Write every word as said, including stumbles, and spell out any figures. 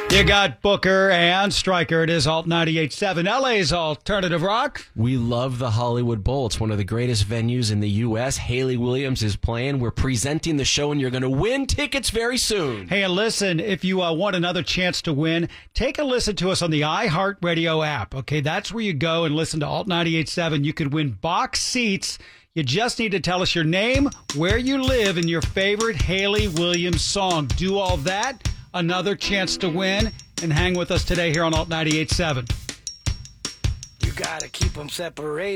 You got Booker and Stryker. It is Alt ninety-eight point seven, L A's Alternative Rock. We love the Hollywood Bowl. It's one of the greatest venues in the U S Haley Williams is playing. We're presenting the show, and you're going to win tickets very soon. Hey, and listen, if you uh, want another chance to win, take a listen to us on the iHeartRadio app. Okay, that's where you go and listen to Alt ninety-eight point seven. You could win box seats. You just need to tell us your name, where you live, and your favorite Haley Williams song. Do all that. Another chance to win, and hang with us today here on Alt ninety-eight point seven. You gotta keep them separated.